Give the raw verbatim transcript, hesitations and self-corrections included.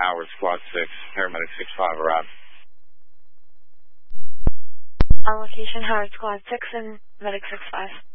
Howard Squad six, Paramedic six five, arrive. On location, Howard Squad six and Medic six five.